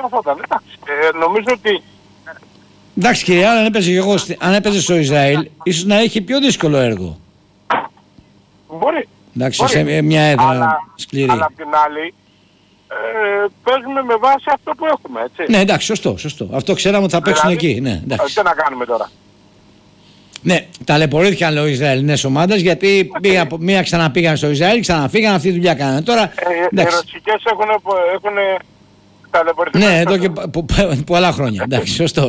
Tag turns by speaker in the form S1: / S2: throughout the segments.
S1: καθόταν. Νομίζω ότι...
S2: Εντάξει κύριε, αν έπαιζε στο Ισραήλ, ίσως να έχει πιο δύσκολο έργο.
S1: Μπορεί.
S2: Εντάξει, σε μια έδρα σκληρή.
S1: Αλλά απ' την άλλη, παίζουμε με βάση αυτό που έχουμε, έτσι.
S2: Ναι, εντάξει, σωστό. Αυτό ξέραμε ότι θα παίξουν εκεί. Ναι,
S1: τι να κάνουμε τώρα.
S2: Ναι, ταλαιπωρήθηκαν λέω οι Ισραηλινές ομάδες γιατί μία ξαναπήγαν στο Ισραήλ, ξαναφύγαν, αυτή τη δουλειά κάνανε. Τώρα,
S1: οι ρωσικές έχουν ταλαιπωρηθεί.
S2: Ναι, εδώ και πολλά χρόνια. Εντάξει, σωστό.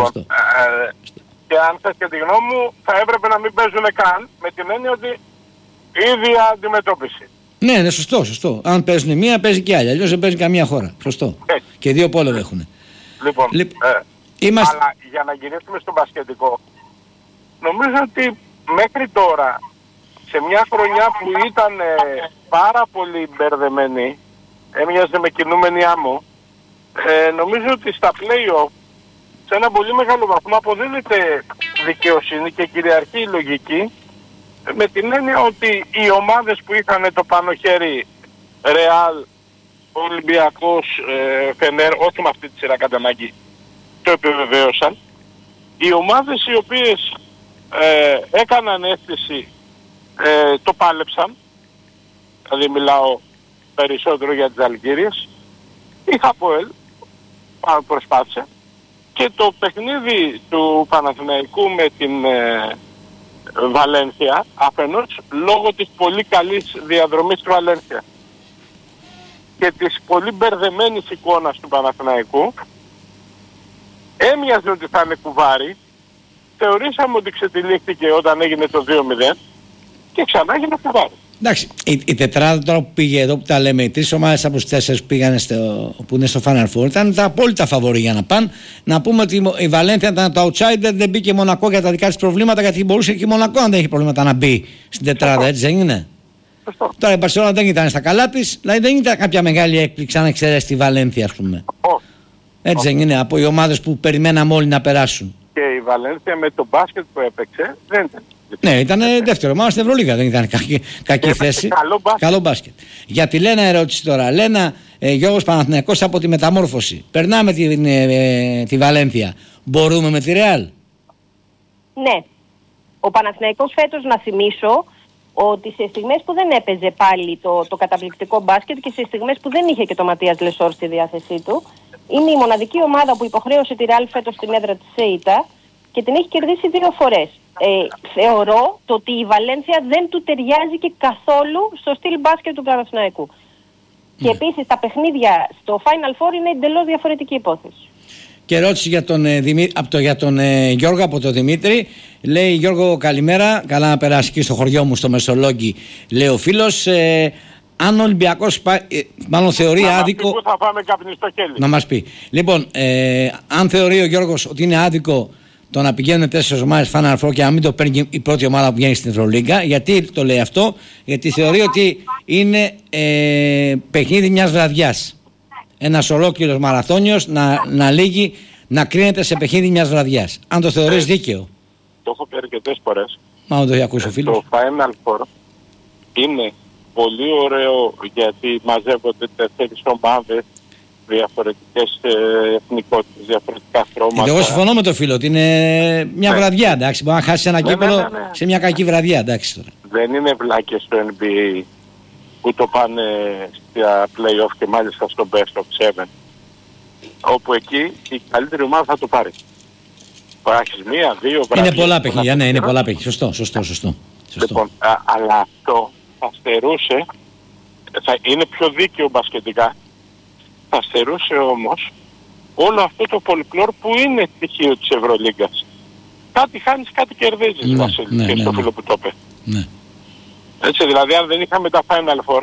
S1: Και αν θες και τη γνώμη μου, θα έπρεπε να μην παίζουν καν, με την έννοια ότι ίδια αντιμετώπιση.
S2: Ναι, σωστό. Αν παίζουν μία, παίζει και άλλη. Αλλιώς δεν παίζει καμία χώρα. Σωστό. Και δύο πόλεμοι έχουν.
S1: Λοιπόν, αλλά για να γυρίσουμε στο μπασκετικό, νομίζω ότι μέχρι τώρα, σε μια χρονιά που ήταν πάρα πολύ μπερδεμένη, έμοιαζε με κινούμενη άμμο, νομίζω ότι στα play-off, σε ένα πολύ μεγάλο βαθμό αποδίδεται δικαιοσύνη και κυριαρχεί η λογική, με την έννοια ότι οι ομάδες που είχαν το πάνω χέρι, Ρεάλ, Ολυμπιακός, Φενέρ, όχι με αυτή τη σειρά κατά ανάγκη, το επιβεβαίωσαν. Οι ομάδες οι οποίες έκαναν αίσθηση, το πάλεψαν, δηλαδή μιλάω περισσότερο για τις Αλγύριες. Η Χαποέλ προσπάθησε και το παιχνίδι του Παναθηναϊκού με την Βαλένθια, αφενός λόγω της πολύ καλής διαδρομής του Βαλένθια και της πολύ μπερδεμένης εικόνας του Παναθηναϊκού, έμοιαζε ότι θα είναι κουβάρι. Θεωρήσαμε ότι ξετυλίχθηκε όταν έγινε το 2-0 και ξανά έγινε κουβάρι.
S2: Εντάξει, η τετράδα τώρα που πήγε εδώ που τα λέμε, οι τρεις ομάδες από τις 4 που πήγαν που είναι στο Final Four ήταν τα απόλυτα φαβορί για να πάνε. Να πούμε ότι η Βαλένθια ήταν το outsider, δεν μπήκε Μονακό για τα δικά της προβλήματα, γιατί μπορούσε και η Μονακό αν δεν είχε προβλήματα να μπει στην τετράδα, έτσι δεν είναι.
S1: Σωστό.
S2: Τώρα η Μπαρσελόνα δεν ήταν στα καλά της, δηλαδή δεν ήταν κάποια μεγάλη έκπληξη αν εξαιρέσει τη Βαλένθια, ας πούμε. Έτσι δεν είναι, από οι ομάδες που περιμέναμε όλοι να περάσουν.
S1: Και η Βαλένθια με το μπάσκετ που έπαιξε δεν ήταν.
S2: Ναι, ήταν δεύτερο ομάδα στην Ευρωλίγα, δεν ήταν κακή θέση. Καλό μπάσκετ. Για τη Λένα ερώτηση τώρα. Λένα, Γιώργος Παναθηναϊκός από τη μεταμόρφωση. Περνάμε τη Βαλένθια. Μπορούμε με τη Ρεάλ?
S3: Ναι. Ο Παναθηναϊκός φέτος, να θυμίσω, ότι σε στιγμές που δεν έπαιζε πάλι το καταπληκτικό μπάσκετ και σε στιγμές που δεν είχε και το Ματίας Λεσόρ στη διάθεσή του, είναι η μοναδική ομάδα που υποχρέωσε τη Ρεάλ φέτος στην έδρα της ΣΕΙΤΑ και την έχει κερδίσει 2 φορές. Θεωρώ το ότι η Βαλένθια δεν του ταιριάζει και καθόλου στο στυλ μπάσκετ του Παναθηναϊκού. Και επίσης τα παιχνίδια στο Final Four είναι εντελώς διαφορετική υπόθεση.
S2: Και ερώτηση για τον Γιώργο από το Δημήτρη. Λέει: Γιώργο, καλημέρα. Καλά να περάσει εκεί στο χωριό μου στο Μεσολόγγι, λέει ο φίλος. Αν ο Ολυμπιακός μάλλον θεωρεί άδικο.
S1: Πού θα πάμε καπνιστό χέλι.
S2: Να μας πει. Λοιπόν, αν θεωρεί ο Γιώργος ότι είναι άδικο το να πηγαίνουν 4 ομάδες Final Four και να μην το παίρνει η πρώτη ομάδα που βγαίνει στην Ευρωλίγκα, γιατί το λέει αυτό? Γιατί θεωρεί ότι είναι παιχνίδι μιας βραδιάς. Ένας ολόκληρος μαραθώνιος να λύγει, να κρίνεται σε παιχνίδι μιας βραδιάς. Αν το θεωρείς δίκαιο.
S1: Το έχω πει αρκετές φορές.
S2: Μα το έχει ακούσει ο φίλος.
S1: Το Final Four είναι πολύ ωραίο γιατί μαζεύονται 4 ομάδες, διαφορετικές εθνικότητες, διαφορετικά χρώματα.
S2: Εγώ συμφωνώ με το φίλο ότι είναι μια βραδιά, εντάξει. Μπορεί να χάσει ένα κύπελο σε μια κακή βραδιά, εντάξει τώρα.
S1: Δεν είναι βλάκες στο NBA που το πάνε στα play-off και μάλιστα στο best of 7. Όπου εκεί η καλύτερη ομάδα θα το πάρει. Έχεις 1-2 βράδια.
S2: Είναι πολλά παιχνίδια, ναι, είναι πολλά παιχνίδια. Σωστό.
S1: Λοιπόν, αλλά αυτό θα στερούσε, είναι πιο δίκαιο μπασκετικά, θα στερούσε όμως όλο αυτό το folklore που είναι στοιχείο της Ευρωλίγκας. Κάτι χάνεις, κάτι κερδίζεις, Βασίλη, και στο φίλο που το είπε.
S2: Ναι.
S1: Έτσι, δηλαδή αν δεν είχαμε τα Final Four,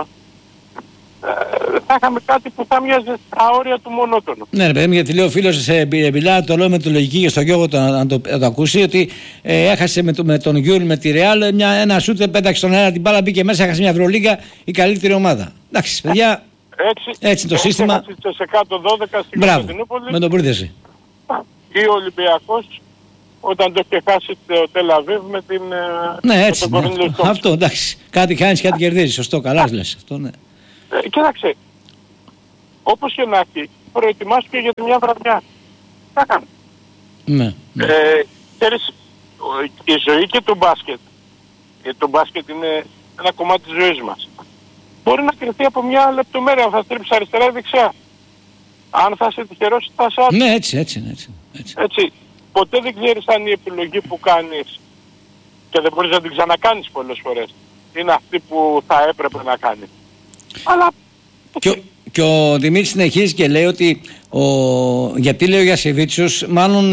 S1: θα είχαμε κάτι που θα μοιάζει στα όρια του μονότονου.
S2: Ναι, ρε παιδί μου, γιατί λέει ο φίλος σε Μπιλά, το λέω με τη λογική και στον Γιώργο να το ακούσει, ότι έχασε με τον Γιούλ, με τη Ρεάλ, ένα σούτ, πέταξε στον αέρα την μπάλα, μπήκε μέσα, έχασε μια Ευρωλίγκα, η καλύτερη ομάδα. Εντάξει, παιδιά, έτσι το σύστημα.
S1: Σε κάτω 12 στην
S2: Κωνσταντινούπολη. Με τον Πρίδεση.
S1: Ή ο Ολυμπιακός όταν το είχε χάσει το Τελαβίβ με την...
S2: Ναι, έτσι. Αυτό, εντάξει. Κάτι χάνεις, κάτι κερδίζεις. Σωστό, καλά λες αυτό, ναι.
S1: Κοίταξε, όπως και να έχει, προετοιμάστηκε για τη μια βραδιά. Τα έκανε.
S2: Ναι.
S1: Ξέρεις, η ζωή και το μπάσκετ, γιατί το μπάσκετ είναι ένα κομμάτι της ζωής μας, μπορεί να κρυφτεί από μια λεπτομέρεια, αν θα στρίψεις αριστερά ή δεξιά. Αν θα είσαι τυχερός, θα είσαι άτομο.
S2: Ναι, έτσι.
S1: Ποτέ δεν ξέρεις αν η επιλογή που κάνεις, και δεν μπορείς να την ξανακάνεις πολλές φορές, είναι αυτή που θα έπρεπε να κάνεις. Αλλά...
S2: Και ο Δημήτρης συνεχίζει και λέει ότι γιατί λέει ο Γιασεβίτσιος μάλλον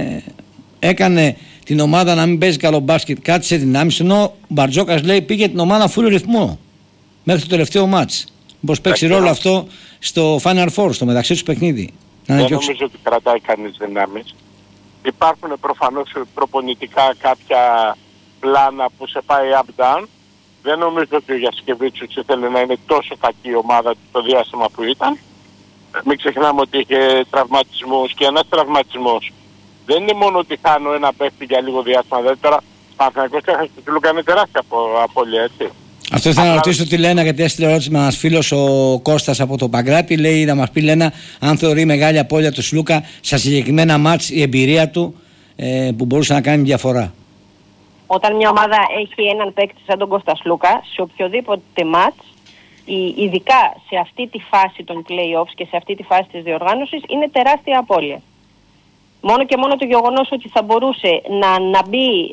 S2: έκανε την ομάδα να μην παίζει καλό μπάσκετ, κράτησε δυνάμεις, ενώ ο Μπαρτζόκας λέει πήγε την ομάδα full ρυθμό μέχρι το τελευταίο μάτς. Πώς παίξει ρόλο αυτό στο Final Four, στο μεταξύ τους παιχνίδι.
S1: Δεν νομίζω ότι κρατάει κανείς δυνάμεις. Υπάρχουν προφανώς προπονητικά κάποια πλάνα που σε πάει up-down. Δεν νομίζω ότι ο Γιασκεβίτσιος ήθελε να είναι τόσο κακή η ομάδα το διάστημα που ήταν. Μην ξεχνάμε ότι είχε τραυματισμούς, και ένας τραυματισμός δεν είναι μόνο ότι χάνω ένα παίχτη για λίγο διάστημα. Δηλαδή τώρα Παναθηναϊκός και έχασε τη Λούκα είναι τεράστια απώλεια, έτσι.
S2: Αυτό ήθελα να ρωτήσω τη Λένα, γιατί έστειλε ερώτηση με ένας φίλος, ο Κώστας από το Παγκράτη. Λέει να μας πει, Λένα, αν θεωρεί μεγάλη απώλεια του Σλούκα στα συγκεκριμένα μάτς η εμπειρία του που μπορούσε να κάνει διαφορά.
S3: Όταν μια ομάδα έχει έναν παίκτη σαν τον Κώστα Σλούκα, σε οποιοδήποτε μάτς, ειδικά σε αυτή τη φάση των play-offs και σε αυτή τη φάση της διοργάνωσης, είναι τεράστια απώλεια. Μόνο και μόνο το γεγονός ότι θα μπορούσε να μπει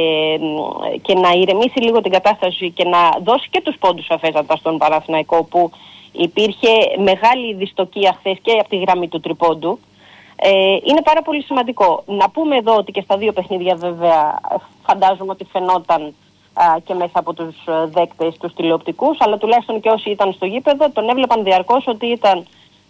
S3: και να ηρεμήσει λίγο την κατάσταση και να δώσει και τους πόντους αφέστατα στον Παναθηναϊκό, που υπήρχε μεγάλη δυστοκία χθες και από τη γραμμή του τριπόντου, είναι πάρα πολύ σημαντικό. Να πούμε εδώ ότι και στα δύο παιχνίδια βέβαια φαντάζομαι ότι φαινόταν και μέσα από τους δέκτες, τους τηλεοπτικούς, αλλά τουλάχιστον και όσοι ήταν στο γήπεδο τον έβλεπαν διαρκώς ότι ήταν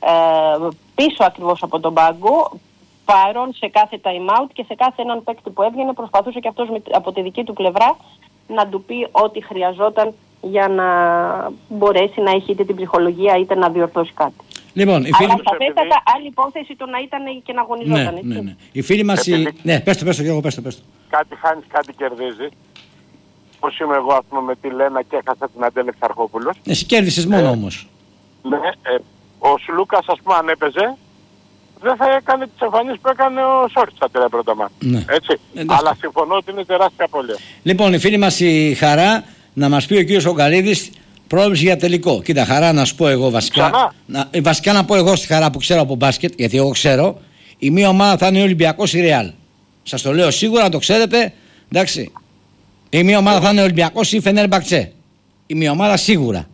S3: πίσω ακριβώς από τον πάγκο, παρόν σε κάθε time out, και σε κάθε έναν παίκτη που έβγαινε προσπαθούσε και αυτός από τη δική του πλευρά να του πει ό,τι χρειαζόταν για να μπορέσει να έχει είτε την ψυχολογία είτε να διορθώσει κάτι.
S2: Λοιπόν,
S3: αλλά σαφέστατα άλλη υπόθεση το να ήταν και να αγωνιζόταν.
S2: Ναι. Η φίλη μας... Ναι, πες το Γιώργο, πες το. Κάτι
S1: χάνεις, κάτι κερδίζει. Πώς είμαι εγώ, ας πούμε, με τη Λένα και έχασα την Αντέλε Ξαρχόπουλος.
S2: Εσύ κέρδισες μόνο όμως.
S1: Ναι, ο Σλούκας, ας πούμε, αν έπαιζε, δεν θα έκανε τις εμφανίσεις που έκανε ο Σόρτς στα τρία πρώτα μάτια. Ναι. Έτσι. Αλλά συμφωνώ ότι είναι τεράστια απώλεια.
S2: Λοιπόν, η φίλη μας η Χαρά, να μας πει ο κύριος Ογκαλίδης πρόβλεψη για τελικό. Κοίτα, Χαρά, να σου πω εγώ βασικά. Βασικά να πω εγώ στη Χαρά που ξέρω από μπάσκετ, γιατί εγώ ξέρω, η μία ομάδα θα είναι ο Ολυμπιακός ή Ρεάλ. Σας το λέω σίγουρα, να το ξέρετε. Εντάξει. Η μία ομάδα θα είναι ο Ολυμπιακός ή Φενέρμπαχτσε. Η μία ομάδα σίγουρα.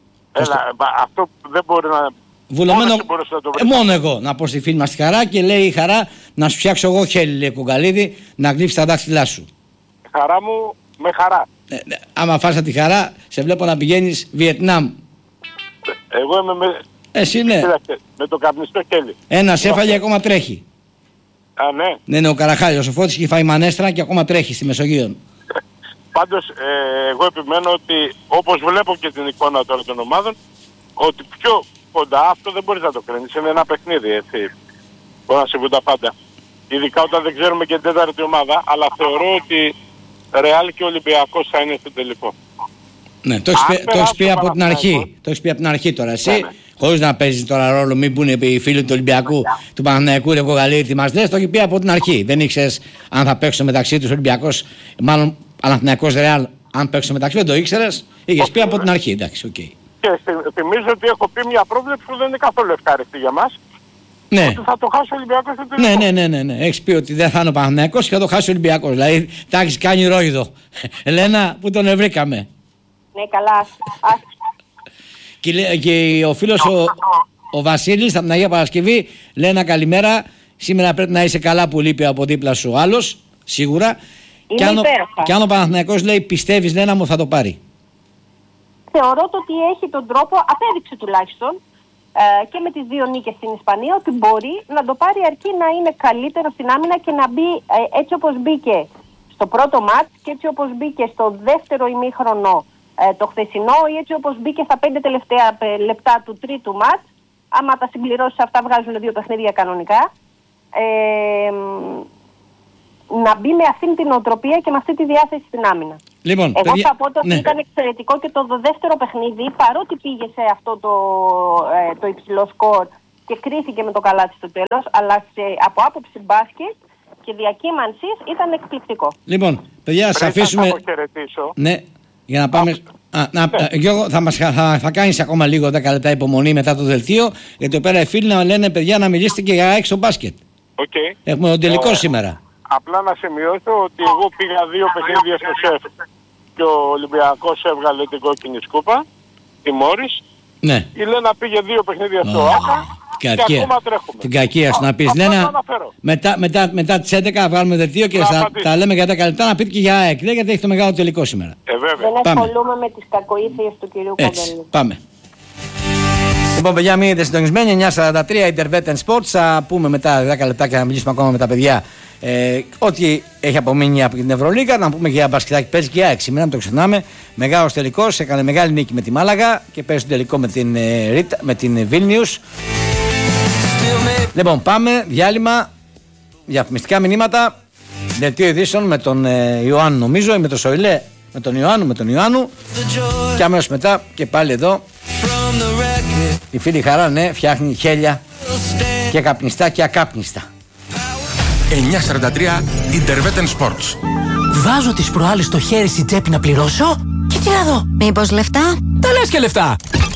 S1: Αυτό δεν μπορεί να.
S2: Βουλωμένο, μόνο εγώ να πω στη φίλη μας τη Χαρά, και λέει η Χαρά να σου φτιάξω εγώ χέλη, λέει Κουγκαλίδη, να γλύψεις τα δάχτυλά σου.
S1: Χαρά μου, με χαρά.
S2: Άμα φάσα τη Χαρά, σε βλέπω να πηγαίνεις Βιετνάμ.
S1: Εγώ είμαι
S2: Εσύ ναι.
S1: Με το καπνιστό χέλη.
S2: Ένας έφαγε, ακόμα τρέχει.
S1: Α, ναι.
S2: Ναι, ο Καραχάλιος, ο Φώτης είχε φάει μανέστρα και ακόμα τρέχει στη Μεσογείο.
S1: Πάντως, εγώ επιμένω ότι, όπως βλέπω και την εικόνα τώρα των ομάδων, ότι πιο κοντά αυτό δεν μπορείς να το κρίνεις. Είναι ένα παιχνίδι, έτσι. Μπορεί να συμβούν τα πάντα. Ειδικά όταν δεν ξέρουμε και την τέταρτη ομάδα, αλλά θεωρώ ότι Ρεάλ και Ολυμπιακός θα είναι στο τελικό.
S2: Ναι, το έχεις πει από την αρχή. Το έχεις πει από την αρχή τώρα εσύ. Ναι. Χωρίς να παίζει τώρα ρόλο, μην πούνε οι φίλοι του Ολυμπιακού, του Παναθηναϊκού, ρε Κογαλίδη, τι μας λες, το έχει πει από την αρχή. Δεν ήξερες αν θα παίξουν μεταξύ τους Ολυμπιακός, μάλλον Παναθηναϊκός Ρεάλ, αν παίξουν μεταξύ, δεν το ήξερες. Είχες πει από την αρχή, εντάξει, οκ.
S1: Και θυμίζω ότι έχω πει μια πρόβλεψη που δεν είναι καθόλου ευχάριστη για μας.
S2: Ναι.
S1: Ότι θα το χάσει ο Ολυμπιακός στο τελικό.
S2: Ναι. Έχεις πει ότι δεν θα είναι ο Παναθηναϊκός και θα το χάσει ο Ολυμπιακός. Δηλαδή τα έχεις κάνει ρόιδο. Ελένα, που τον βρήκαμε.
S3: Ναι, καλά.
S2: Και ο φίλος ο Βασίλης από την Αγία Παρασκευή λέει ένα καλημέρα. Σήμερα πρέπει να είσαι καλά που λείπει από δίπλα σου ο άλλος, σίγουρα. Και αν ο Παναθηναϊκός λέει πιστεύεις, Λένα μου, θα το πάρει.
S3: Θεωρώ ότι έχει τον τρόπο, απέδειξε τουλάχιστον και με τις δύο νίκες στην Ισπανία, ότι μπορεί να το πάρει αρκεί να είναι καλύτερο στην άμυνα και να μπει έτσι όπως μπήκε στο πρώτο μάτς και έτσι όπως μπήκε στο δεύτερο ημίχρονο το χθεσινό, ή έτσι όπως μπήκε στα 5 τελευταία λεπτά του τρίτου μάτς. Άμα τα συμπληρώσεις αυτά, βγάζουν δύο παιχνίδια κανονικά. Να μπει με αυτήν την οτροπία και με αυτή τη διάθεση στην άμυνα.
S2: Λοιπόν,
S3: εγώ θα πω ότι ήταν εξαιρετικό και το δεύτερο παιχνίδι, παρότι πήγε σε αυτό το υψηλό σκορ, και κρίθηκε με το καλάθι στο τέλος, αλλά από άποψη μπάσκετ και διακύμανσης ήταν εκπληκτικό.
S2: Λοιπόν, παιδιά, σας αφήσουμε. Ναι, για να πάμε. Γιώργο, θα κάνεις ακόμα λίγο 10 λεπτά υπομονή μετά το δελτίο, γιατί εδώ πέρα οι φίλοι να λένε, παιδιά, να μιλήσετε και για έξω μπάσκετ.
S1: Okay.
S2: Έχουμε τον τελικό σήμερα.
S1: Απλά να σημειώσω ότι εγώ πήγα 2 παιχνίδια στο ΣΕΦ και ο Ολυμπιακός έβγαλε την κόκκινη σκούπα, τη Μόρις.
S2: Ναι.
S1: Η Λένα πήγε 2 παιχνίδια στο ΆΚΑ και ακόμα τρέχουμε.
S2: Την κακία σου να πεις, Λένα, μετά τις 11 βγάλουμε δελτίο και θα λέμε για 10 λεπτά να πείτε και για ΑΕΚ, γιατί έχει το μεγάλο τελικό σήμερα.
S1: Βέβαια.
S3: Δεν ασχολούμαι με τις κακοήθειες του κυρίου Κοντέλη.
S2: Πάμε. Λοιπόν, παιδιά, μείνετε συντονισμένοι. 9:43 Intervet Sports. Θα πούμε μετά 10 λεπτά και να μιλήσουμε ακόμα με τα παιδιά ό,τι έχει απομείνει από την Ευρωλίγα. Να πούμε και για μπασκετάκι. Παίζει και η ΑΕΚ σήμερα, μην το ξεχνάμε. Μεγάλος τελικός. Έκανε μεγάλη νίκη με τη Μάλαγα και παίζει τον τελικό με την Βίλνιους. Λοιπόν, πάμε. Διάλειμμα. Διαφημιστικά μηνύματα. Δελτίο ειδήσεων με τον Ιωάννου, νομίζω, ή με τον Σοηλέ. Με τον Ιωάννου. Και αμέσως μετά και πάλι εδώ. Η φίλη Χαρά, ναι, φτιάχνει χέλια και καπνιστά και ακάπνιστα.
S4: 9:43 Intervet Sports.
S5: Βάζω τις προάλλες στο χέρι στην τσέπη να πληρώσω και τι να δω.
S6: Μήπως λεφτά?
S5: Τα λες και λεφτά.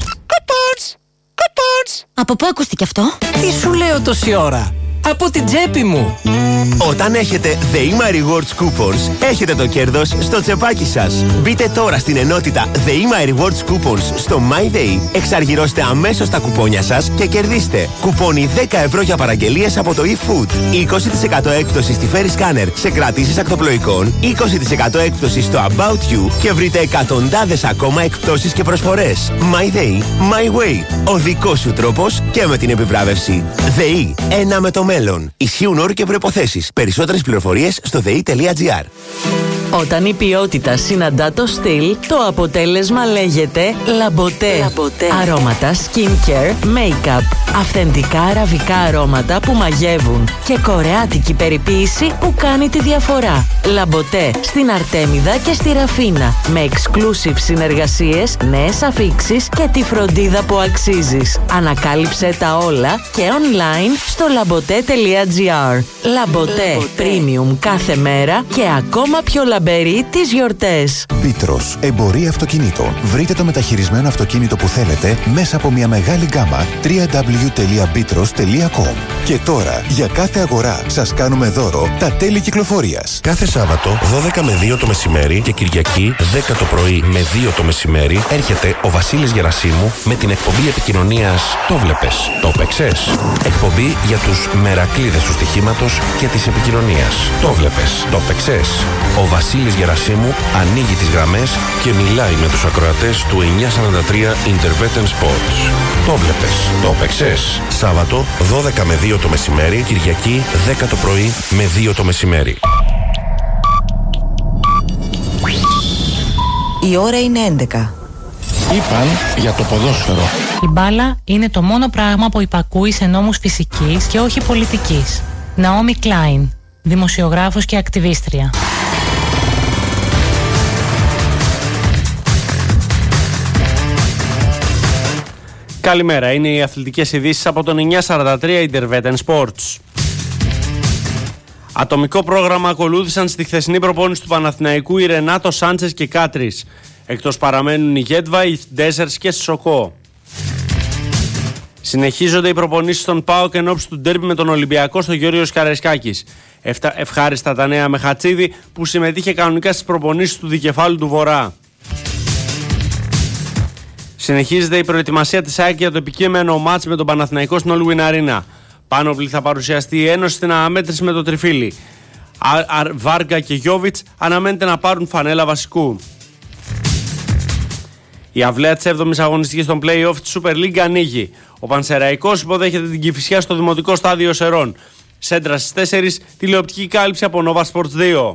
S5: Κουπόνς.
S6: Από πού ακούστηκε αυτό?
S5: Τι σου λέω τόση ώρα? Από την τσέπη μου.
S7: Όταν έχετε The Ima Rewards Coupons, έχετε το κέρδος στο τσεπάκι σας. Μπείτε τώρα στην ενότητα The Ima Rewards Coupons στο MyDay, εξαργυρώστε αμέσως τα κουπόνια σας και κερδίστε κουπόνι 10 ευρώ για παραγγελίες από το eFood, 20% έκπτωση στη Ferry Scanner σε κρατήσεις ακτοπλοϊκών, 20% έκπτωση στο About You και βρείτε εκατοντάδες ακόμα εκπτώσεις και προσφορές. MyDay, My Way. Ο δικός σου τρόπος και με την επιβράβευση. ΔΕΗ, ένα με το μέλλον. Ισχύουν όροι και προϋποθέσεις. Περισσότερες πληροφορίες στο dei.gr.
S8: Όταν η ποιότητα συναντά το στυλ, το αποτέλεσμα λέγεται Λαμποτέ. Αρώματα skincare, make-up, αυθεντικά αραβικά αρώματα που μαγεύουν και κορεάτικη περιποίηση που κάνει τη διαφορά. Λαμποτέ στην Αρτέμιδα και στη Ραφίνα, με exclusive συνεργασίες, νέες αφίξεις και τη φροντίδα που αξίζεις. Ανακάλυψε τα όλα και online στο labote.gr. Λαμποτέ, premium κάθε μέρα και ακόμα πιο λαμπερή τις γιορτές.
S9: Πίτρος, εμπορία αυτοκινήτων. Βρείτε το μεταχειρισμένο αυτοκίνητο που θέλετε μέσα από μια μεγάλη γκάμα www.bitros.com. Και τώρα, για κάθε αγορά, σας κάνουμε δώρο τα τέλη κυκλοφορίας.
S10: Κάθε Σάββατο 12 με 2 το μεσημέρι και Κυριακή 10 το πρωί με 2 το μεσημέρι έρχεται ο Βασίλης Γερασίμου με την εκπομπή επικοινωνίας Το Βλέπες, το παίξες. Εκπομπή για τους μερακλείδες του στοιχήματος και της επικοινωνίας. Το Βλέπες, το παίξες. Ο Βασίλης Γερασίμου ανοίγει τις γραμμές και μιλάει με τους ακροατές του 943 Intervet Sports. Το Βλέπες, το παίξες. Σάββατο 12 με 2 το μεσημέρι, Κυριακή 10 το πρωί με 2 το μεσημέρι.
S6: Η ώρα είναι 11.
S10: Είπαν για το ποδόσφαιρο.
S11: Η μπάλα είναι το μόνο πράγμα που υπακούει σε νόμους φυσικής και όχι πολιτικής. Ναόμι Κλάιν, δημοσιογράφος και ακτιβίστρια.
S12: Καλημέρα, είναι οι αθλητικές ειδήσεις από τον 943 Intervet Sports. Ατομικό πρόγραμμα ακολούθησαν στη χθεσινή προπόνηση του Παναθηναϊκού οι Ρενάτο, Σάντσες και Κάτρις. Εκτός παραμένουν η Γέτβα, η Ντέσσερς και Σοκό. Συνεχίζονται οι προπονήσεις στον ΠΑΟΚ ενόψει του ντέρμπι με τον Ολυμπιακό στο Γεώργιος Καραϊσκάκης. Ευχάριστα τα νέα με Χατσίδη που συμμετείχε κανονικά στις προπονήσεις του δικεφάλου του Βορρά. Συνεχίζεται η προετοιμασία της ΑΕΚ για το επικείμενο μάτς με τον Παναθηναϊκό στην All Win Arena. Πάνοπλη θα παρουσιαστεί η Ένωση στην αναμέτρηση με το Τριφύλι. Βάργα και Γιόβιτς αναμένεται να πάρουν φανέλα βασικού. Η αυλαία της 7ης αγωνιστικής των play-off της Super League ανοίγει. Ο Πανσεραϊκός υποδέχεται την Κηφισιά στο Δημοτικό Στάδιο Σερών. Σέντρα στις 4, τηλεοπτική κάλυψη από Nova Sports 2.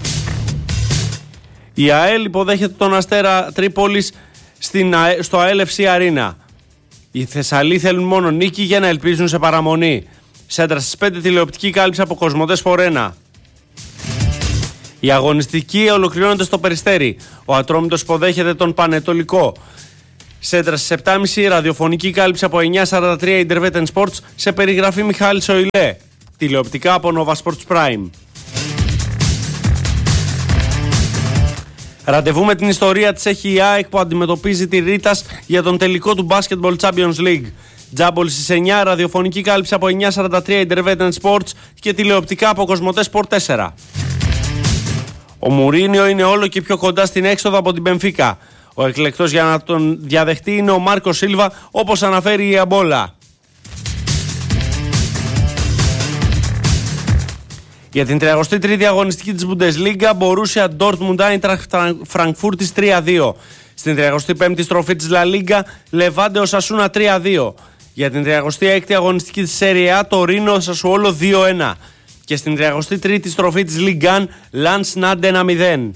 S12: Η ΑΕΛ υποδέχεται τον Αστέρα Τρίπολης στο ALFC Arena. Οι Θεσσαλοί θέλουν μόνο νίκη για να ελπίζουν σε παραμονή. Σέντρα στις 5, τηλεοπτική κάλυψη από Κοσμοτέ Φορένα. Η αγωνιστική ολοκληρώνεται στο Περιστέρι. Ο Ατρόμητος υποδέχεται τον Πανετολικό. Σέντρα στις 7.30, ραδιοφωνική κάλυψη από 9.43 Intervetten Sports σε περιγραφή Μιχάλης Οηλέ. Τηλεοπτικά από Nova Sports Prime. Ραντεβού με την ιστορία της έχει η ΑΕΚ που αντιμετωπίζει τη Ρίτας για τον τελικό του Basketball Champions League. Τζάμπολ στις 9, ραδιοφωνική κάλυψη από 9.43 Intervetten Sports και τηλεοπτικά από Κοσμοτέ Sport 4. Ο Μουρίνιο είναι όλο και πιο κοντά στην έξοδο από την Μπενφίκα. Ο εκλεκτός για να τον διαδεχτεί είναι ο Μάρκο Σίλβα, όπως αναφέρει η Αμπόλα. Για την 33η αγωνιστική της Bundesliga, Borussia Dortmund Eintracht Frankfurt 3-2. Στην 35η στροφή της La Liga, Levante Osasuna 3-2. Για την 36η αγωνιστική της Serie A, το Ρήνο Σασουόλο 2-1. Και στην 33η στροφή της Ligue 1, Lens Nantes 1-0.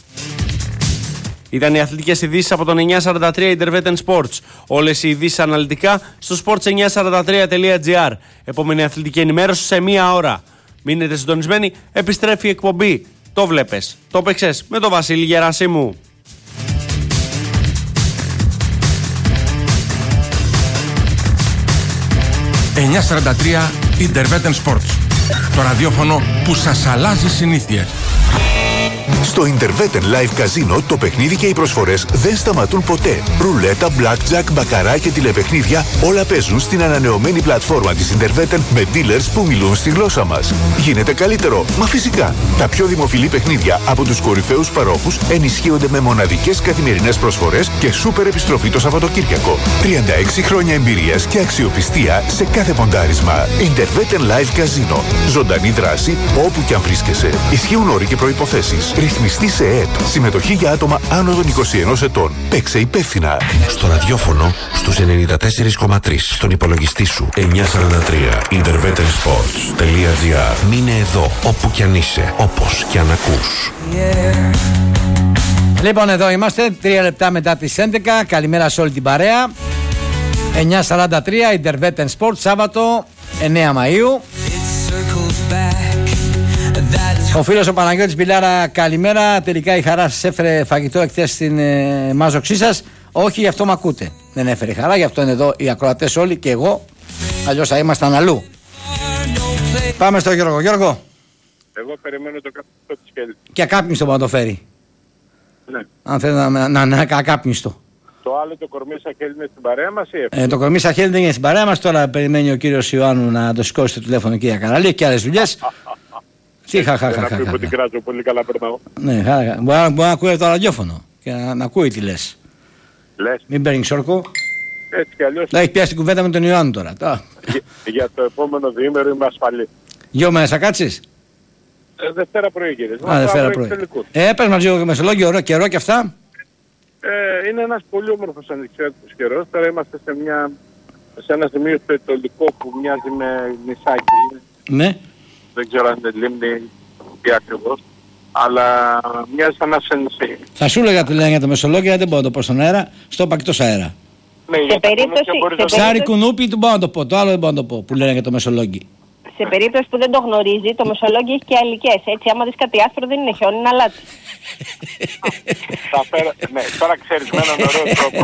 S12: Ήταν οι αθλητικές ειδήσεις από τον 943 Intervetten Sports. Όλες οι ειδήσεις αναλυτικά στο sports943.gr. Επόμενη αθλητική ενημέρωση σε 1 ώρα. Μείνετε συντονισμένοι, επιστρέφει η εκπομπή. Το βλέπες, το παίξες με τον Βασίλη Γερασίμου.
S4: Intervetten Sports. Το ραδιόφωνο που σας αλλάζει συνήθειες.
S9: Στο Intervetten Live Casino το παιχνίδι και οι προσφορές δεν σταματούν ποτέ. Ρουλέτα, blackjack, μπακαρά και τηλεπαιχνίδια όλα παίζουν στην ανανεωμένη πλατφόρμα της Intervetten με dealers που μιλούν στη γλώσσα μας. Γίνεται καλύτερο, μα φυσικά. Τα πιο δημοφιλή παιχνίδια από τους κορυφαίους παρόχους ενισχύονται με μοναδικές καθημερινές προσφορές και σούπερ επιστροφή το Σαββατοκύριακο. 36 χρόνια εμπειρίας και αξιοπιστία σε κάθε ποντάρισμα. Intervetten Live Casino. Ζωντανή δράση όπου και αν βρίσκεσαι. Ισχύουν όροι και προϋποθέσεις. Ρυθμιστή σε ΕΕΠ. Συμμετοχή για άτομα άνω των 21 ετών. Παίξε υπεύθυνα.
S10: Στο ραδιόφωνο στους 94,3. Στον υπολογιστή σου 943. intervettensports.gr. Μείνε εδώ όπου κι αν είσαι. Όπως κι αν ακούς.
S2: Λοιπόν, εδώ είμαστε 3 λεπτά μετά τις 11. Καλημέρα σε όλη την παρέα. 943 Intervetten Sports, Σάββατο 9 Μαΐου. Ο φίλος ο Παναγιώτης Μπιλάρα, καλημέρα. Τελικά η χαρά σας έφερε φαγητό εχθές στην μάζοξή σας. Όχι, γι' αυτό μ' ακούτε. Δεν έφερε χαρά, γι' αυτό είναι εδώ οι ακροατές όλοι και εγώ. Αλλιώς θα ήμασταν αλλού. Πάμε στο Γιώργο. Γιώργο.
S1: Εγώ περιμένω το καπνιστό της Χέλη.
S2: Και ακάπνιστο που να το φέρει.
S1: Ναι.
S2: Αν θέλει να είναι ακάπνιστο.
S1: Το άλλο το κορμί Σαχέλ είναι στην παρέα μας ή
S2: το κορμί Σαχέλ δεν είναι στην παρέα μας. Τώρα περιμένει ο κύριος Ιωάννου να το σηκώσει το τηλέφωνο και για Καραλή και άλλες δουλειές. Τι χαχαχαχα.
S1: Να πει που την κράζω, πολύ καλά περνάω.
S2: Ναι, μπορεί να ακούει το ραδιόφωνο και να ακούει τι λες.
S1: Λες.
S2: Μην παίρνει όρκο.
S1: Έτσι κι αλλιώς.
S2: Έχει πιάσει την κουβέντα με τον Ιωάννου τώρα.
S1: Για το επόμενο διήμερο είμαι ασφαλή.
S2: 2 μέρες θα κάτσεις.
S1: Δευτέρα πρωί κύριε.
S2: Δευτέρα πρωί. Πες μας λίγο μεσολόγιο καιρό και αυτά.
S1: Είναι ένας πολύ όμορφος ανοιξιάτικος καιρός. Τώρα είμαστε σε ένα σημείο στο Ετωλικό που μοιάζει με νησάκι.
S2: Ναι.
S1: Δεν ξέρω αν είναι λίμνη ή ακριβώς. Αλλά μοιάζει σαν να σε νησί.
S2: Θα σου έλεγα τι λένε για το μεσολόγιο, δεν μπορώ να το πω στον αέρα. Στο είπα εκτός αέρα.
S1: Ναι,
S3: σε περίπτωση...
S2: Ψάρι κουνούπι του μπορώ να το πω. Το άλλο δεν μπορώ να το πω που λένε για το μεσολόγιο.
S3: Σε περίπτωση που δεν το γνωρίζει, το μεσολόγιο έχει και αλικές. Έτσι, άμα δεις κάτι άσπρο δεν είναι χιόνι, είναι αλάτι.
S1: Ναι, τώρα ξέρεις με έναν ωραίο τρόπο.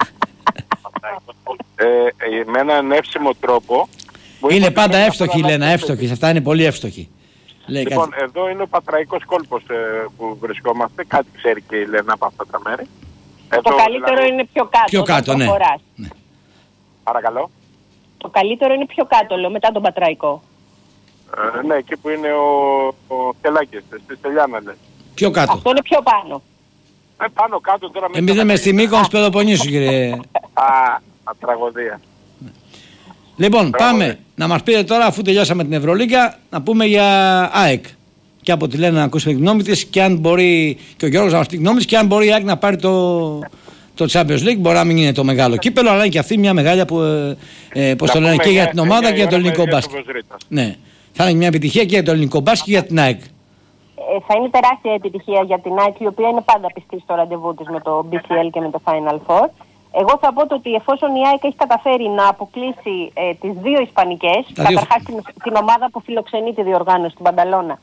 S1: Με έναν εύσημο τρόπο.
S2: Είναι πάντα εύστοχοι, Λένα, εύστοχοι. Σε αυτά είναι πολύ εύστοχοι.
S1: Λοιπόν, εδώ είναι ο Πατραϊκός κόλπος που βρισκόμαστε. Κάτι ξέρει και η Λένα από αυτά τα μέρη.
S3: Το καλύτερο δηλαδή... είναι πιο κάτω.
S2: Πιο κάτω, ναι.
S1: Ναι. Παρακαλώ.
S3: Το καλύτερο είναι πιο κάτω, λέω, μετά τον Πατραϊκό.
S1: Ναι, εκεί που είναι ο Κελάκης, στη Στελιάνα, λες.
S2: Πιο κάτω.
S3: Αυτό είναι πιο πάνω.
S1: Πάνω κάτω τώρα...
S2: Εμείς είμαι στη Μύκονος Πελοποννήσου, κύριε.
S1: Τραγωδία.
S2: Λοιπόν, πάμε να μας πείτε τώρα, αφού τελειώσαμε την Ευρωλίγκα, να πούμε για ΑΕΚ. Και από τη Λένα να ακούσουμε τη γνώμη της και αν μπορεί και ο Γιώργος να μας πει τη γνώμη της και αν μπορεί η ΑΕΚ να πάρει το Champions League. Μπορεί να μην είναι το μεγάλο κύπελο, αλλά είναι και αυτή μια μεγάλη που πώς το λένε και για την ομάδα και για το ελληνικό μπάσκετ. Ναι, θα είναι μια επιτυχία και για το ελληνικό μπάσκετ και για την ΑΕΚ.
S3: Θα είναι τεράστια επιτυχία για την ΑΕΚ, η οποία είναι πάντα πιστή στο ραντεβού της με το BCL και με το Final Four. Εγώ θα πω ότι εφόσον η ΑΕΚ έχει καταφέρει να αποκλείσει τις δύο Ισπανικές, καταρχάς την ομάδα που φιλοξενεί τη διοργάνωση, την Πανταλώνα,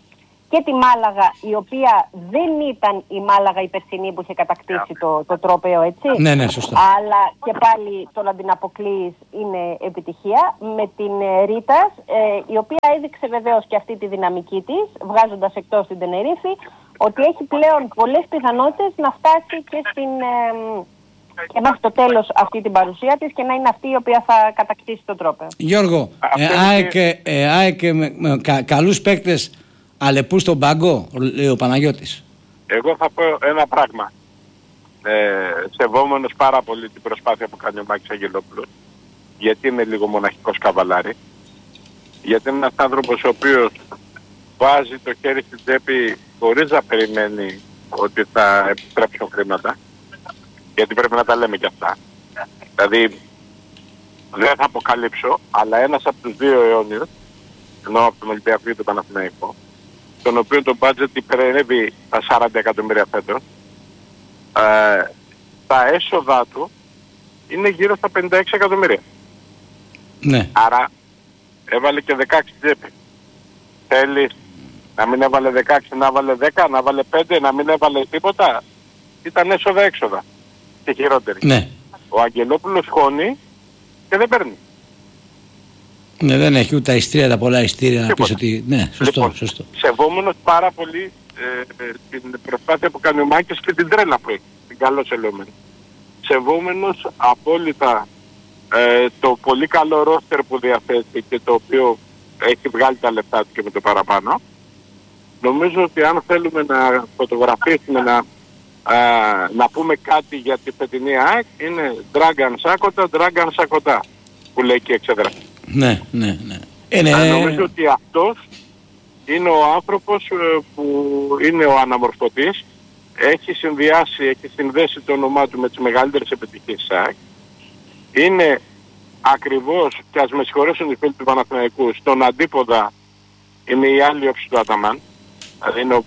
S3: και τη Μάλαγα, η οποία δεν ήταν η Μάλαγα η περσινή που είχε κατακτήσει το τρόπαιο, έτσι.
S2: Ναι, σωστά.
S3: Αλλά και πάλι το να την αποκλείεις είναι επιτυχία. Με την Ρίτας, η οποία έδειξε βεβαίως και αυτή τη δυναμική της, βγάζοντας εκτός την Τενερίφη, ότι έχει πλέον πολλές πιθανότητες να φτάσει και και μέχρι το τέλος αυτή την παρουσία της και να είναι αυτή η οποία θα κατακτήσει το τρόπαιο.
S2: Γιώργο, ΑΕΚ με καλούς παίκτες Αλεπού στον πάγκο, λέει ο Παναγιώτης.
S1: Εγώ θα πω ένα πράγμα. Σεβόμενος πάρα πολύ την προσπάθεια που κάνει ο Μάκης Αγγελόπουλος, γιατί είναι λίγο μοναχικός καβαλάρι, γιατί είναι ένας άνθρωπος ο οποίος βάζει το χέρι στην τσέπη χωρίς να περιμένει ότι θα επιστρέψουν χρήματα, γιατί πρέπει να τα λέμε κι αυτά. Δηλαδή δεν θα αποκαλύψω, αλλά ένας από τους δύο αιώνιους, ενώ από τον Ολυμπιακό και τον Παναθηναϊκό, τον οποίο το budget υπερεύει τα 40 εκατομμύρια φέτος, τα έσοδα του είναι γύρω στα 56 εκατομμύρια.
S2: Ναι.
S1: Άρα έβαλε και 16 τσέπη. Θέλεις να μην έβαλε 16, να έβαλε 10, να έβαλε 5, να μην έβαλε τίποτα? Ήταν έσοδα-έξοδα. Και χειρότερη.
S2: Ναι.
S1: Ο Αγγελόπουλος χώνει και δεν παίρνει.
S2: Ναι, δεν έχει ούτε αιστρία, τα πολλά αιστρία να πεις ότι... Ναι, σωστό,
S1: λοιπόν,
S2: σωστό.
S1: Σεβόμενος πάρα πολύ την προσπάθεια που κάνει ο Μάκης και την τρέλα που έχει, την καλώς ελαιόμενη. Σεβόμενος απόλυτα το πολύ καλό ρόστερ που διαθέτει και το οποίο έχει βγάλει τα λεφτά του και με το παραπάνω. Νομίζω ότι αν θέλουμε να φωτογραφίσουμε, να πούμε κάτι για τη φετινή ΑΕΚ, είναι Dragan Sakota που λέει και εξέδρα.
S2: Ναι.
S1: Νομίζω ότι αυτός είναι ο άνθρωπος που είναι ο αναμορφωτής, έχει συνδέσει το όνομά του με τις μεγαλύτερες επιτυχίες της ΑΕΚ. Είναι ακριβώς, και ας με συγχωρέσουν οι φίλοι του Παναθηναϊκού, στον αντίποδα είναι η άλλη όψη του Αταμάν. Δηλαδή είναι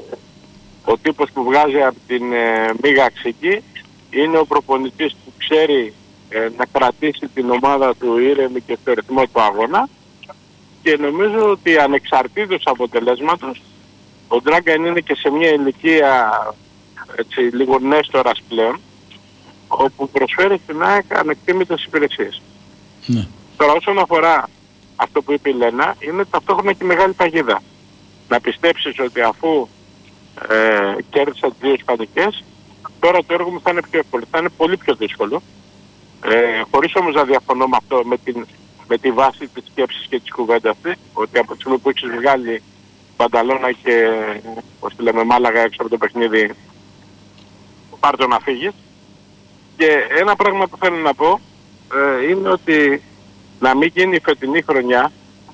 S1: ο τύπος που βγάζει από την μίγα αξική, είναι ο προπονητής που ξέρει να κρατήσει την ομάδα του ήρεμη και στο ρυθμό του αγώνα, και νομίζω ότι ανεξαρτήτως αποτελέσματος ο Dragan είναι και σε μια ηλικία έτσι, λίγο νέστορας πλέον, όπου προσφέρει στην ΑΕΚ ανεκτήμητες υπηρεσίες.
S2: Ναι.
S1: Τώρα όσον αφορά αυτό που είπε η Λένα, είναι ταυτόχρονα και μεγάλη παγίδα. Να πιστέψεις ότι αφού κέρδισα τις δύο ισπανικές, τώρα το έργο μου θα είναι πιο εύκολο, θα είναι πολύ πιο δύσκολο. Χωρίς όμως να διαφωνώ με αυτό, με τη βάση της σκέψης και της κουβέντας αυτή, ότι από τη στιγμή που έχεις βγάλει Πανταλώνα και ως τη λέμε Μάλαγα έξω από το παιχνίδι, πάρ' το να φύγεις. Και ένα πράγμα που θέλω να πω είναι ότι να μην γίνει η φετινή χρονιά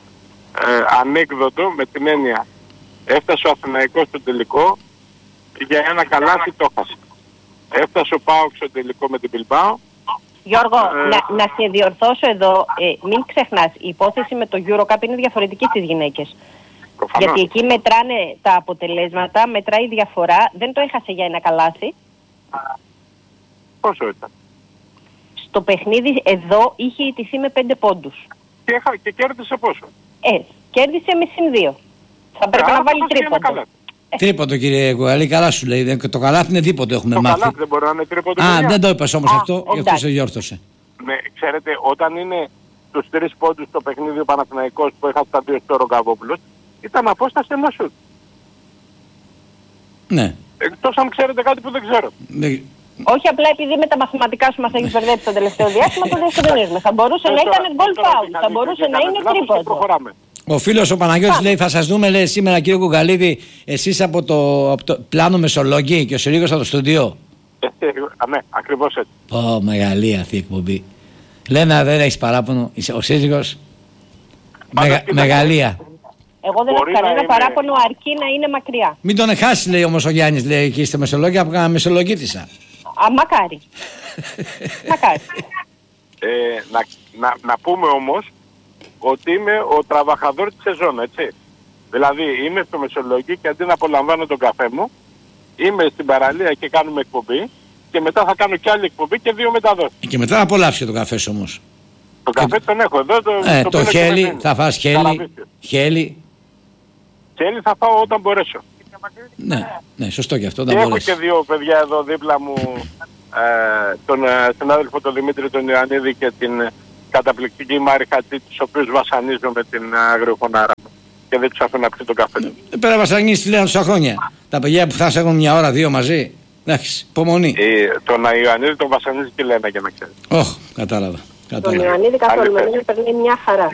S1: ανέκδοτο, με την έννοια έφτασε ο Αθηναϊκός στο τελικό, για ένα καλάθι το έχασε. Έφτασε ο ΠΑΟΚ στο τελικό με την Μπιλμπάο.
S3: Γιώργο, να σε διορθώσω εδώ, μην ξεχνάς, η υπόθεση με το EuroCup είναι διαφορετική στις γυναίκες.
S1: Προφανώς.
S3: Γιατί εκεί μετράνε τα αποτελέσματα, μετράει η διαφορά, δεν το έχασε για ένα καλάθι.
S1: Πόσο ήταν?
S3: Στο παιχνίδι εδώ είχε ιτηθεί με 5 πόντους.
S1: Και κέρδισε πόσο?
S3: Κέρδισε με +2. Θα πρέπει να βάλει τρίποντο.
S2: Τρίποντο, κύριε Κουαλή, καλά σου λέει. Το καλάθι είναι δίποντο, έχουμε μάθει.
S1: Το καλάθι δεν μπορεί να είναι τρίποντο.
S2: Δεν το είπες όμως αυτό, γι' αυτό σε διόρθωσε.
S1: Ναι, ξέρετε, όταν είναι τους 3 πόντους στο παιχνίδι ο Παναθηναϊκός που είχα στα 2 στο Ρογκαβόπουλος, ήταν απόσταση ενός σουτ.
S2: Ναι.
S1: Εκτός αν ξέρετε κάτι που δεν ξέρω.
S3: Όχι απλά επειδή με τα μαθηματικά σου μας έχεις μπερδέψει το τελευταίο διάστημα, το διευκρινίζουμε. Θα μπορούσε να ήταν goal foul, θα μπορούσε να είναι τρίποντο.
S2: Ο φίλος ο Παναγιώτης λέει, θα σας δούμε, λέει, σήμερα, κύριε Κουκαλίδη, εσείς από το πλάνο Μεσολόγγι και ο Συρίγος από το στούντιο.
S1: Ναι, ακριβώς έτσι.
S2: Μεγαλή αυτή η εκπομπή. Λένα, δεν έχεις παράπονο, ο Σύριγος. Μεγαλεία.
S3: Εγώ δεν έχω κανένα παράπονο, αρκεί να είναι μακριά.
S2: Μην τον χάσει, λέει όμως ο Γιάννης, λέει, εκεί στη Μεσολόγγια, που κάνα Μεσολογγίτησα.
S3: Μακάρι. Μακάρι.
S1: Να πούμε όμως ότι είμαι ο τραβαχαδόρ της σεζόν, έτσι. Δηλαδή είμαι στο Μεσολογγί και αντί να απολαμβάνω τον καφέ μου, είμαι στην παραλία και κάνουμε εκπομπή, και μετά θα κάνω κι άλλη εκπομπή και 2 μεταδόσεις. Και
S2: μετά θα απολαύσεις και τον καφέ σου όμως.
S1: Το καφέ τον έχω εδώ.
S2: Το χέλι, θα φας χέλι.
S1: Χέλη θα φάω όταν μπορέσω.
S2: Ναι, σωστό και αυτό.
S1: Και έχω και δύο παιδιά εδώ δίπλα μου, τον συνάδελφο τον Δημήτρη τον Ιωαννίδη και την καταπληκτική Μάρη Χατζή, τους οποίους βασανίζω με την αγριοφωνάρα μου και δεν τους αφήνω να πιει τον καφέ.
S2: Πέρα να βασανίσεις λένε τόσα χρόνια. Τα παιδιά που θα σε έχουν μια ώρα, δύο μαζί. Εντάξει, υπομονή.
S1: Τον Ιωαννίδη τον βασανίζει και λένε για να ξέρει.
S2: Όχι, κατάλαβα.
S3: Τον Ιωαννίδη καθόλου, με περνάει μια χαρά.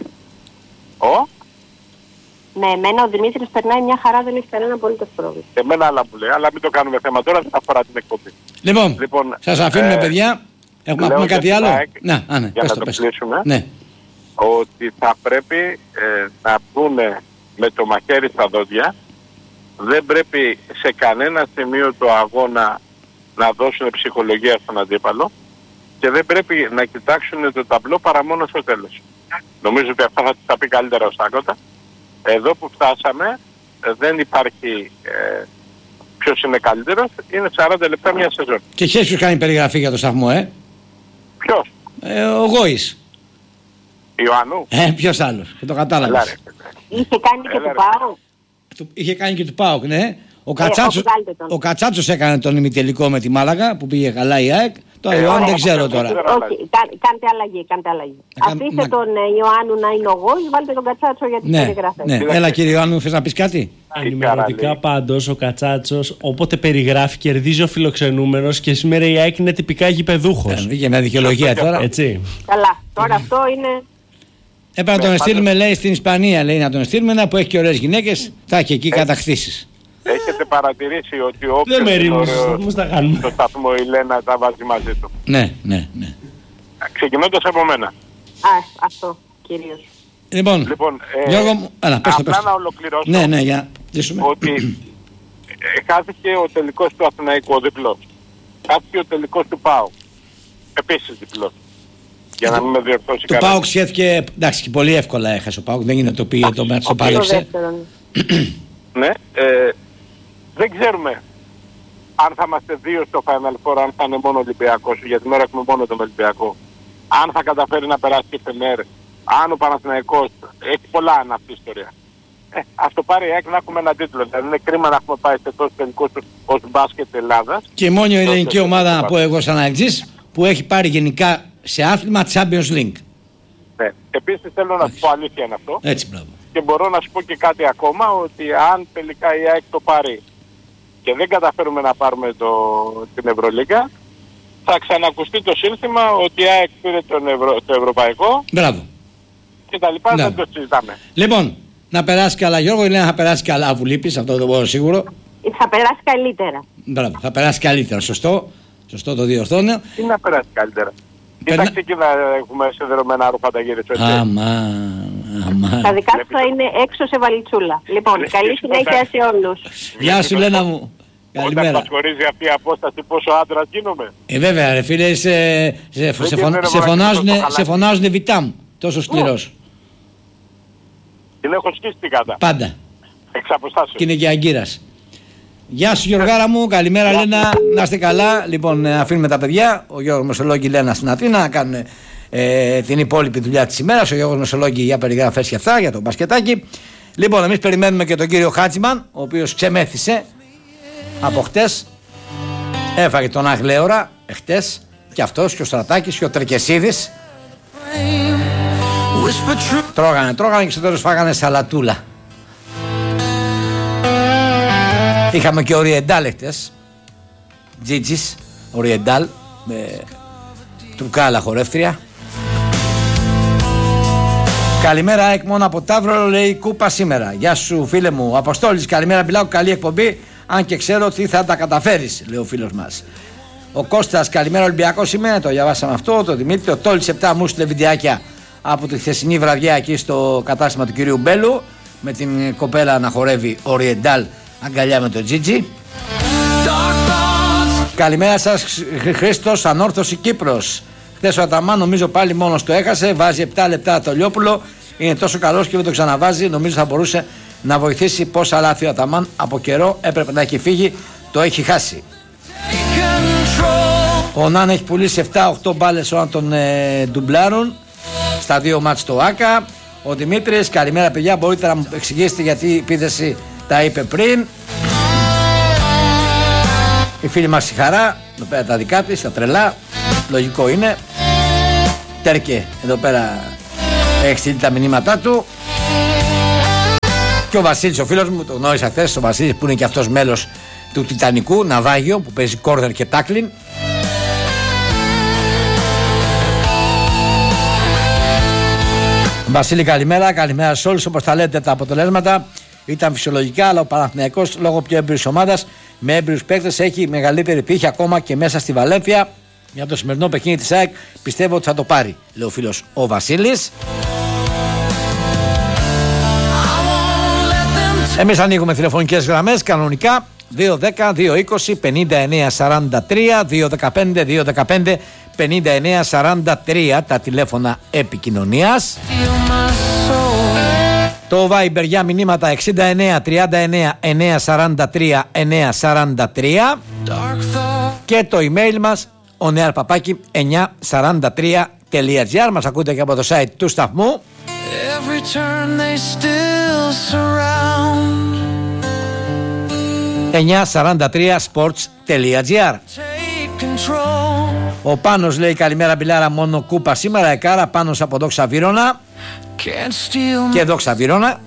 S3: Ναι, εμένα ο Δημήτρης περνάει μια χαρά, δεν έχει κανένα απολύτως πρόβλημα.
S1: Εμένα άλλα μου λέει, αλλά μην το κάνουμε θέμα τώρα, δεν αφορά την εκπομπή.
S2: Λοιπόν, σας αφήνουμε παιδιά. Έχουμε να πούμε κάτι άλλο.
S1: Για να το κλείσουμε. Ναι. Ότι θα πρέπει να πούνε με το μαχαίρι στα δόντια. Δεν πρέπει σε κανένα σημείο του αγώνα να δώσουν ψυχολογία στον αντίπαλο και δεν πρέπει να κοιτάξουν το ταμπλό παρά μόνο στο τέλος. Νομίζω ότι αυτά θα τα πει καλύτερα ο Στάκοτα. Εδώ που φτάσαμε δεν υπάρχει ποιος είναι καλύτερος, είναι 40 λεπτά μια σεζόν.
S2: Και ποιος κάνει περιγραφή για το σταθμό,
S1: Ποιος?
S2: Ο Γόης.
S1: Ιωάννου.
S2: Ποιος άλλος, και το κατάλαβες.
S3: Είχε κάνει και του ΠΑΟΚ.
S2: Είχε κάνει και του ΠΑΟΚ, ναι. Ο Κατσάτσος έκανε τον ημιτελικό με τη Μάλαγα που πήγε καλά η ΑΕΚ. Το Ιωάννου δεν ξέρω τώρα.
S3: Όχι, κάντε αλλαγή. Αφήστε τον Ιωάννου να είναι ο Γόης, βάλτε τον Κατσάτσο για τις περιγραφές.
S2: Ναι, έλα κύριε Ιωάννου, θες να πεις κάτι?
S12: Ενημερωτικά πάντως ο Κατσάτσος, όποτε περιγράφει, κερδίζει ο φιλοξενούμενος και σήμερα η ΑΕΚ είναι τυπικά γηπεδούχος.
S2: Βγήκε μια δικαιολογία τώρα.
S12: Έτσι.
S3: Καλά, τώρα αυτό είναι...
S2: Έπρεπε να τον στείλουμε, λέει, στην Ισπανία, λέει, να τον στείλουμε, ένα που έχει και ωραίες γυναίκες, θα έχει εκεί κατακτήσεις.
S1: Έχετε παρατηρήσει ότι όποιος είναι ωραίος στο σταθμό η Λένα τα βάζει μαζί του.
S2: Ναι.
S1: Ξεκινώντας από μένα.
S3: Αυτό κυρίως.
S2: Λοιπόν Γιώργο μου,
S1: απλά να ολοκληρώσω
S2: για
S1: ότι χάθηκε ο τελικός του Αθηναϊκού, ο διπλός. Χάθηκε ο τελικός του ΠΑΟΚ. Επίσης διπλός. Για να μην με διορθώσει κανένα.
S2: Το ΠΑΟΚ σχέθηκε, εντάξει, και πολύ εύκολα έχασε ο ΠΑΟΚ, δεν είναι το πήγε το μάτι, το πάλεψε.
S1: Ναι, δεν ξέρουμε αν θα είμαστε δύο στο Final Four, αν θα είναι μόνο Ολυμπιακός, για την ώρα έχουμε μόνο τον Ολυμπιακό. Αν θα καταφέρει να περάσει και Φενέρ, αν ο Παναθηναϊκός, έχει πολλά αν αυτή η ιστορία. Ας το πάρει η ΑΕΚ να έχουμε έναν τίτλο. Δηλαδή είναι κρίμα να έχουμε πάει σε τόσο τελικούς ως μπάσκετ Ελλάδας.
S2: Και η μόνη ελληνική ομάδα, να πω εγώ σαν αεξής, που έχει πάρει γενικά σε άθλημα Champions League.
S1: Ναι. Επίσης θέλω να σου πω, αλήθεια είναι αυτό.
S2: Έτσι, μπράβο.
S1: Και μπορώ να σου πω και κάτι ακόμα, ότι αν τελικά η ΑΕΚ το πάρει και δεν καταφέρουμε να πάρουμε την Ευρωλίγκα, θα ξανακουστεί το σύνθημα ότι η ΑΕΚ πήρε το ευρωπαϊκό.
S2: Μπράβο.
S1: Και τα λοιπά, δεν το συζητάμε.
S2: Λοιπόν, να περάσει καλά Γιώργο, ή να περάσει καλά αφού λείπεις, αυτό το μπορώ σίγουρο.
S3: Θα περάσει καλύτερα.
S2: Μπράβο, θα περάσει καλύτερα, σωστό το διορθώνω.
S1: Τι να περάσει καλύτερα. Κοίταξε και να έχουμε σιδερωμένα ρούχα τα γύρω του.
S3: Τα δικά σου θα είναι έξω σε βαλιτσούλα. Λοιπόν, καλή συνέχεια σε όλους.
S2: Γεια σου Λένα μου. Καλημέρα.
S1: Όταν μας χωρίζει αυτή η απόσταση πόσο άντρας γίνομαι.
S2: Βέβαια ρε φίλε, σε φωνάζουνε Βιτάμ. Τόσο σκληρός.
S1: Την έχω σκίσει την κάτα.
S2: Πάντα.
S1: Εξ αποστάσεως.
S2: Και είναι και αγκύρας. Γεια σου Γιωργάρα μου, καλημέρα Λένα, να είστε καλά. Λοιπόν, αφήνουμε τα παιδιά, ο Γιώργος Μεσολόγγι Λένα στην Αθήνα να κάνουν την υπόλοιπη δουλειά της ημέρας. Ο Γιώργος Μεσολόγγι για περιγραφές και αυτά, για το μπασκετάκι. Λοιπόν, εμείς περιμένουμε και τον κύριο Χάτσιμαν, ο οποίος ξεμέθησε από χτες. Έφαγε τον Αγλέωρα εχτες και αυτός και ο Στρατάκης και ο Τρεκεσίδης. Τρώγανε και στο τέλος φάγανε σαλατούλα. Είχαμε και Οριεντάλ εχτες. Τζίτζις, Οριεντάλ, με τουρκάλα χορεύτρια. Καλημέρα ΑΕΚ μόνο από Ταύρο, λέει Κούπα σήμερα. Γεια σου φίλε μου, Αποστόλης, καλημέρα, μιλάω, καλή εκπομπή. Αν και ξέρω ότι θα τα καταφέρεις, λέει ο φίλος μας. Ο Κώστας, καλημέρα Ολυμπιακός είμαι, το διαβάσαμε αυτό. Το Δημήτρη, ο Τόλης 7 μου στείλε βιντεάκια από τη χθεσινή βραδιά εκεί στο κατάστημα του κυρίου Μπέλου, με την κοπέλα να χορεύει Οριεντάλ αγκαλιά με τον Τζίτζι. Καλημέρα σας Χρήστος, Ανόρθωση Κύπρος. Χθες ο Αταμάν νομίζω πάλι μόνος το έχασε. Βάζει 7 λεπτά το Λιόπουλο. Είναι τόσο καλός και δεν το ξαναβάζει. Νομίζω θα μπορούσε να βοηθήσει. Πόσα λάθη ο Αταμάν από καιρό έπρεπε να έχει φύγει. Το έχει χάσει. Ο Νάν έχει πουλήσει 7-8 μπάλες όταν τον ντουμπλάρουν στα 2 μάτς στο ΆΚΑ. Ο Δημήτρης, καλημέρα παιδιά. Μπορείτε να μου εξηγήσετε γιατί η επίθεση Τα είπε πριν. Η φίλη μας η Χαρά, εδώ πέρα τα δικά της, τα τρελά. Λογικό είναι. Τέρκε, εδώ πέρα έχει στείλει τα μηνύματά του. Και ο Βασίλης, ο φίλος μου, το γνώρισα χθες, ο Βασίλης που είναι και αυτός μέλος του Τιτανικού, ναυάγιο, που παίζει κόρνερ και τάκλιν. Βασίλη, καλημέρα, καλημέρα σε όλους. Όπως τα λέτε, τα αποτελέσματα ήταν φυσιολογικά, αλλά ο Παναθηναϊκός λόγω πιο έμπειρης ομάδας με έμπειρους παίκτες έχει μεγαλύτερη τύχη ακόμα και μέσα στη Βαλένθια. Για το σημερινό παιχνίδι της ΑΕΚ πιστεύω ότι θα το πάρει, λέει ο φίλος ο Βασίλης. Εμείς ανοίγουμε τηλεφωνικές γραμμές κανονικά 210-220-5943, 215-215-5943 τα τηλέφωνα επικοινωνίας. Το Viber για μηνύματα 69-39-943-943 και το email μας onearpapaki943.gr. Μας ακούτε και από το site του σταθμού. 943sports.gr. Ο Πάνος λέει καλημέρα Μπιλάρα, μόνο κούπα σήμερα. Εκάρα Πάνος από Δόξα Βύρωνα. Και Δόξα Βύρωνα.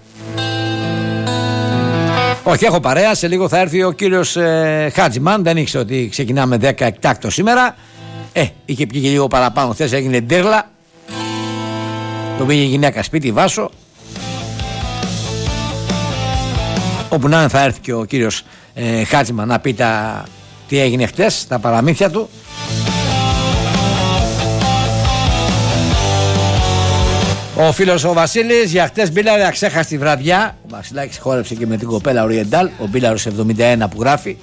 S2: Όχι, έχω παρέα, σε λίγο θα έρθει ο κύριος Χάτζιμαν. Δεν ήξερε ότι ξεκινάμε 10 εκτάκτο σήμερα. Είχε πει και λίγο παραπάνω, χθες έγινε ντέρλα. Το πήγε η γυναίκα σπίτι, Βάσο. Όπου να είναι θα έρθει και ο κύριος Χάτζιμαν να πει τι έγινε χτες, τα παραμύθια του. Ο φίλος ο Βασίλης για χτες Μπίλαρε αξέχαστη βραδιά. Ο Βασιλάκης χόρεψε και με την κοπέλα Οριεντάλ. Ο Μπίλαρος 71 που γράφει.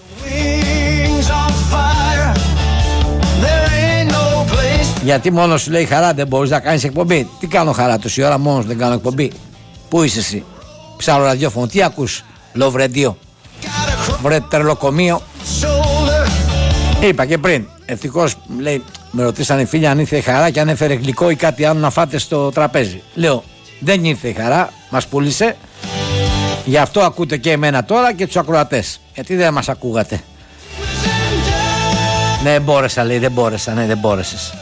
S2: Γιατί μόνος σου λέει Χαρά δεν μπορείς να κάνεις εκπομπή. Τι κάνω Χαρά τόση ώρα μόνος δεν κάνω εκπομπή. Πού είσαι εσύ? Ψάχνω ραδιόφωνο. Τι ακούς? Love Radio. Βρε τερλοκομείο. Είπα και πριν. Ευτυχώς λέει με ρωτήσανε οι φίλοι αν ήρθε η Χαρά και αν έφερε γλυκό ή κάτι άλλο να φάτε στο τραπέζι. Λέω δεν ήρθε η Χαρά. Μας πούλησε. Γι' αυτό ακούτε και εμένα τώρα και τους ακροατές. Γιατί δεν μας ακούγατε? Ναι, μπόρεσα λέει, δεν μπόρεσα, ναι, δεν μπόρεσες.